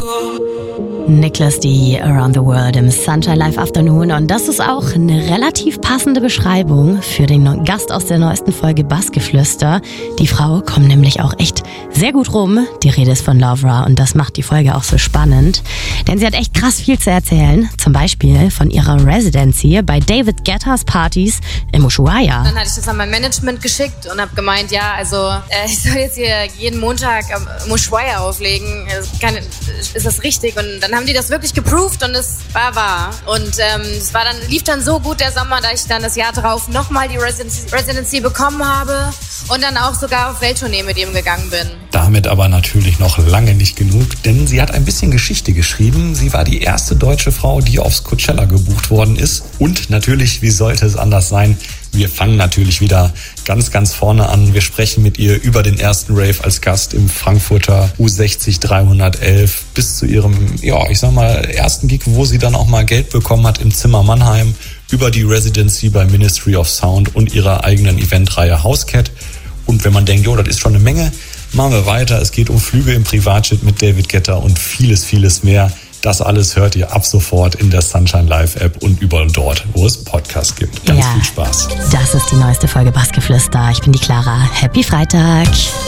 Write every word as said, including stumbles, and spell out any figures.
Nicholas D. Around the World im Sunshine Live Afternoon. Und das ist auch eine relativ passende Beschreibung für den Gast aus der neuesten Folge Bassgeflüster. Die Frau kommt nämlich auch echt sehr gut rum. Die Rede ist von Lovra und das macht die Folge auch so spannend. Denn sie hat echt krass viel zu erzählen. Zum Beispiel von ihrer Residency bei David Guettas Partys im Ushuaia. Dann hatte ich das an mein Management geschickt und habe gemeint, ja, also äh, ich soll jetzt hier jeden Montag im Ushuaia auflegen. Kann, ist das richtig? Und dann haben die das wirklich geproved und es war wahr. Und ähm, es war dann, lief dann so gut der Sommer, dass ich dann das Jahr drauf nochmal die Residency, Residency bekommen habe und dann auch sogar auf Welttournee mit ihm gegangen bin. Damit aber natürlich noch lange nicht genug, denn sie hat ein bisschen Geschichte geschrieben. Sie war die erste deutsche Frau, die aufs Coachella gebucht worden ist. Und natürlich, wie sollte es anders sein, wir fangen natürlich wieder ganz, ganz vorne an. Wir sprechen mit ihr über den ersten Rave als Gast im Frankfurter U sechzig dreihundertelf bis zu ihrem, ja, ich sag mal, ersten Gig, wo sie dann auch mal Geld bekommen hat im Zimmer Mannheim, über die Residency bei Ministry of Sound und ihrer eigenen Eventreihe Housecat. Und wenn man denkt, jo, das ist schon eine Menge, machen wir weiter. Es geht um Flüge im Privatjet mit David Guetta und vieles, vieles mehr. Das alles hört ihr ab sofort in der Sunshine Live App und überall dort, wo es Podcasts gibt. Ganz ja, viel Spaß. Das ist die neueste Folge Bassgeflüster. Ich bin die Clara. Happy Freitag.